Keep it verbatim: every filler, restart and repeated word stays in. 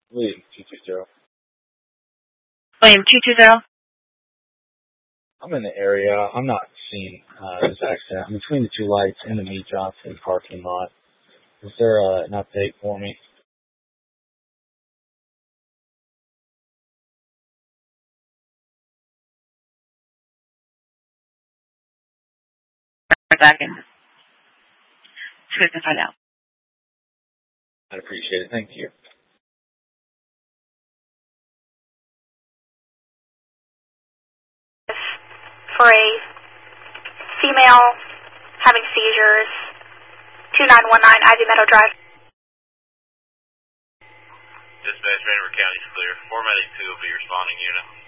William two two zero. William two two zero. I'm in the area. I'm not seeing uh, this accident. I'm between the two lights in the Meade Johnson parking lot. Is there uh, an update for me? Back in. So we can find out. I'd appreciate it. Thank you. For a female having seizures, two nine one nine Ivy Meadow Drive. Dispatch, Vanderbilt County's clear. four medic two will be responding unit.